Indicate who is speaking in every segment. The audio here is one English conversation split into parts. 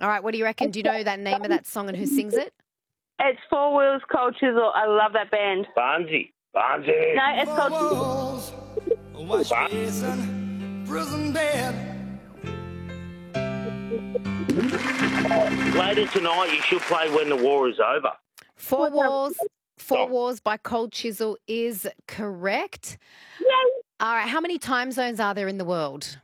Speaker 1: All right, what do you reckon? Do you know that name of that song and who sings it?
Speaker 2: It's Four Wheels Cold Chisel. I love that band.
Speaker 3: Barnsey.
Speaker 2: No, it's called Chisel.
Speaker 4: Wash basin, prison bed.
Speaker 3: Later tonight, you should play When the War Is Over.
Speaker 1: Four Wars by Cold Chisel is correct.
Speaker 2: Yay.
Speaker 1: All right, how many time zones are there in the world?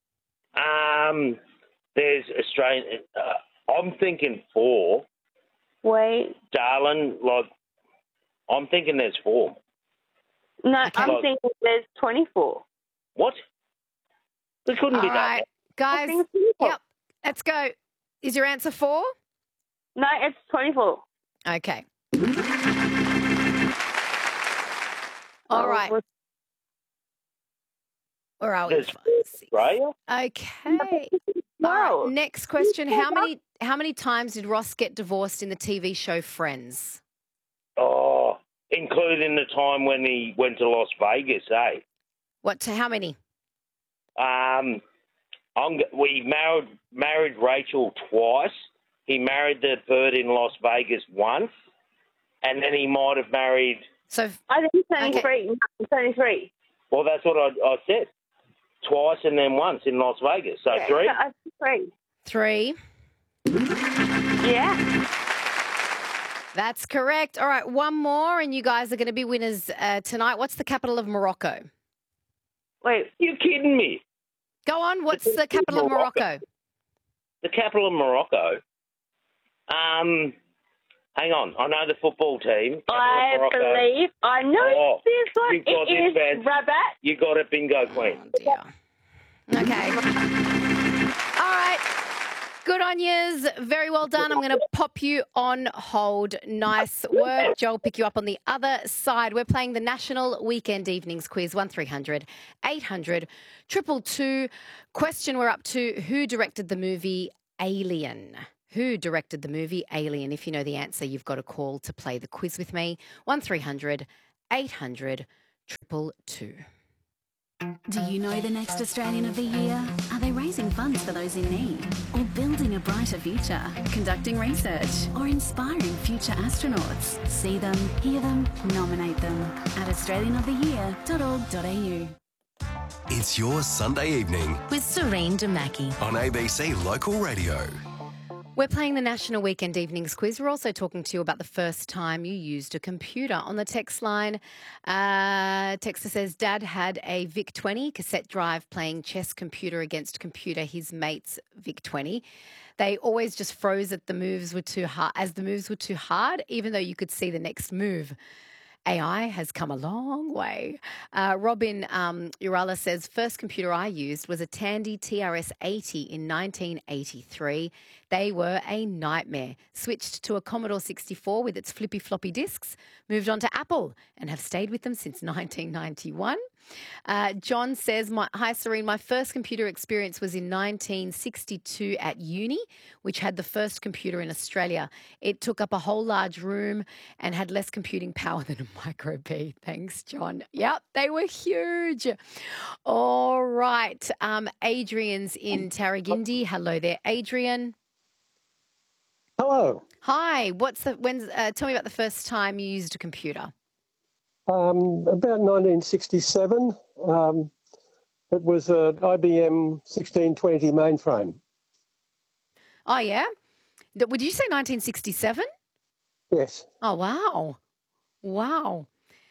Speaker 3: There's Australian. I'm thinking 4.
Speaker 2: Wait.
Speaker 3: Darling, I'm thinking there's 4.
Speaker 2: No, I'm thinking there's 24.
Speaker 3: What? There couldn't be
Speaker 1: All
Speaker 3: that.
Speaker 1: right, guys. Yep, let's go. Is your answer 4?
Speaker 2: No, it's 24.
Speaker 1: Okay. All right. Where are we?
Speaker 3: There's Australia?
Speaker 1: Okay.
Speaker 2: No.
Speaker 1: All right, next question. How many times did Ross get divorced in the TV show Friends?
Speaker 3: Oh, including the time when he went to Las Vegas, eh?
Speaker 1: How many?
Speaker 3: We married Rachel twice. He married the bird in Las Vegas once, and then he might have married.
Speaker 1: So
Speaker 2: I think it's only 3. It's only 3.
Speaker 3: Well, that's what I said. Twice and then once in Las Vegas. So 3?
Speaker 2: I think 3.
Speaker 1: 3.
Speaker 2: Yeah.
Speaker 1: That's correct. All right, one more, and you guys are going to be winners tonight. What's the capital of Morocco?
Speaker 2: Wait.
Speaker 3: You're kidding me.
Speaker 1: Go on. What's the capital of Morocco?
Speaker 3: The capital of Morocco? Hang on. I know the football team.
Speaker 2: I believe I know this one.
Speaker 3: You've got
Speaker 2: It
Speaker 3: this,
Speaker 2: is Rabat.
Speaker 3: You got it, bingo queen.
Speaker 1: Oh, dear. Okay. All right. Good on yous. Very well done. I'm going to pop you on hold. Nice work. Joel, pick you up on the other side. We're playing the National Weekend Evenings Quiz, 1300 800 222. Question we're up to, who directed the movie Alien? Who directed the movie Alien? If you know the answer, you've got a call to play the quiz with me, 1300 800 222.
Speaker 5: Do you know the next Australian of the Year? Are they raising funds for those in need? Or building a brighter future? Conducting research? Or inspiring future astronauts? See them, hear them, nominate them at australianoftheyear.org.au.
Speaker 6: It's your Sunday evening
Speaker 7: with Serene Demaki
Speaker 6: on ABC Local Radio.
Speaker 1: We're playing the National Weekend Evenings Quiz. We're also talking to you about the first time you used a computer. On the text line, texter says, Dad had a VIC-20 cassette drive playing chess computer against computer, his mate's VIC-20. They always just froze as the moves were too hard, even though you could see the next move. AI has come a long way. Robin Urala says, first computer I used was a Tandy TRS-80 in 1983. They were a nightmare. Switched to a Commodore 64 with its flippy floppy disks, moved on to Apple and have stayed with them since 1991. John says, hi Serene, my first computer experience was in 1962 at uni, which had the first computer in Australia. It took up a whole large room and had less computing power than a Micro P. Thanks, John. Yep, they were huge. All right. Adrian's in Tarragindi. Hello there, Adrian.
Speaker 8: Hello.
Speaker 1: Hi. Tell me about the first time you used a computer.
Speaker 8: About 1967. It was an IBM 1620 mainframe.
Speaker 1: Oh, yeah? Would you say 1967?
Speaker 8: Yes.
Speaker 1: Oh, wow. Wow.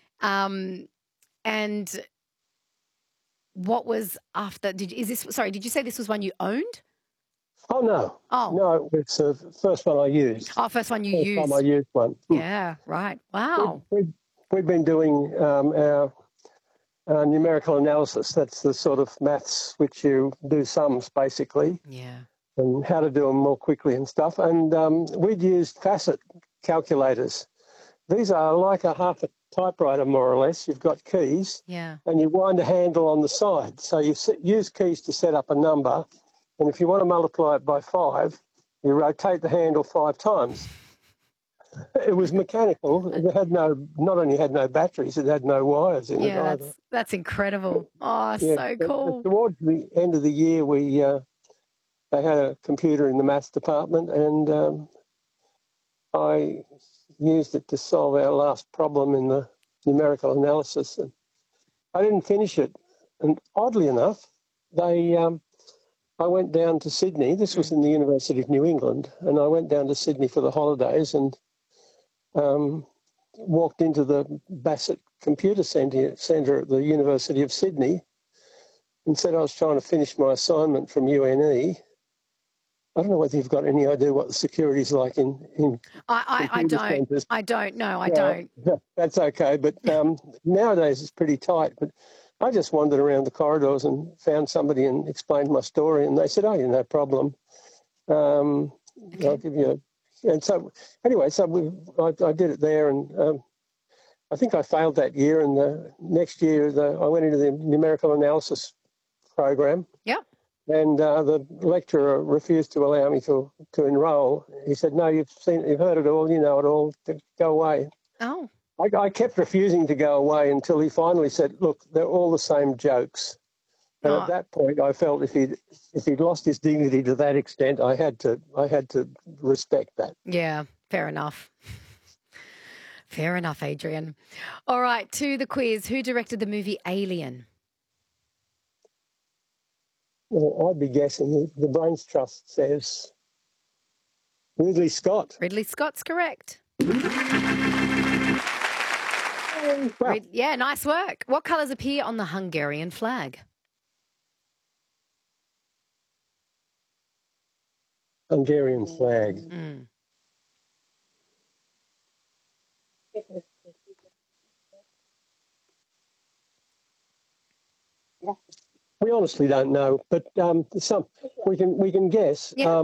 Speaker 1: And what was after? Did you say this was one you owned?
Speaker 8: Oh, no.
Speaker 1: Oh.
Speaker 8: No, it's the first one I used.
Speaker 1: Oh, first one you used.
Speaker 8: First time I used one.
Speaker 1: Yeah, right. Wow.
Speaker 8: We've been doing our numerical analysis. That's the sort of maths which you do sums, basically.
Speaker 1: Yeah.
Speaker 8: And how to do them more quickly and stuff. And we'd used facet calculators. These are like a half a typewriter, more or less. You've got keys.
Speaker 1: Yeah.
Speaker 8: And you wind a handle on the side. So you use keys to set up a number. And if you want to multiply it by 5, you rotate the handle 5 times. It was mechanical. It had not only had no batteries, it had no wires in it either.
Speaker 1: That's incredible. Oh, yeah, so cool.
Speaker 8: Towards the end of the year, we they had a computer in the maths department, and I used it to solve our last problem in the numerical analysis. And I didn't finish it, and oddly enough, I went down to Sydney. This was in the University of New England, and I went down to Sydney for the holidays and walked into the Bassett Computer Centre at the University of Sydney and said I was trying to finish my assignment from UNE. I don't know whether you've got any idea what the security's like in
Speaker 1: I don't.
Speaker 8: centres.
Speaker 1: I don't. No, I
Speaker 8: Yeah,
Speaker 1: don't.
Speaker 8: That's okay, but nowadays it's pretty tight. But I just wandered around the corridors and found somebody and explained my story, and they said, "Oh, yeah, no problem. I'll give you." And so, anyway, I did it there, and I think I failed that year. And the next year, I went into the numerical analysis program.
Speaker 1: Yep.
Speaker 8: And the lecturer refused to allow me to enrol. He said, "No, you've heard it all, you know it all. Go away."
Speaker 1: Oh.
Speaker 8: I kept refusing to go away until he finally said, "Look, they're all the same jokes." And at that point, I felt if he'd lost his dignity to that extent, I had to respect that.
Speaker 1: Yeah, fair enough. Fair enough, Adrian. All right, to the quiz. Who directed the movie Alien?
Speaker 8: Well, I'd be guessing the Brains Trust says Ridley Scott.
Speaker 1: Ridley Scott's correct.
Speaker 8: Well,
Speaker 1: Yeah, nice work. What colours appear on the Hungarian flag?
Speaker 8: Hungarian flag.
Speaker 1: Mm.
Speaker 8: We honestly don't know, but we can guess.
Speaker 1: Yeah.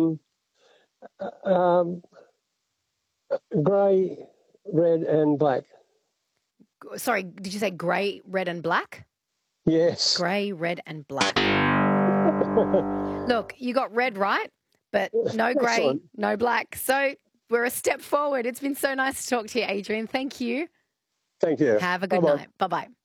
Speaker 8: Grey, red, and black.
Speaker 1: Sorry, did you say grey, red and black?
Speaker 8: Yes.
Speaker 1: Grey, red and black. Look, you got red right, but no grey,
Speaker 8: Excellent.
Speaker 1: no black. So we're a step forward. It's been so nice to talk to you, Adrian. Thank you.
Speaker 8: Thank you.
Speaker 1: Have a good
Speaker 8: Bye-bye.
Speaker 1: night. Bye-bye.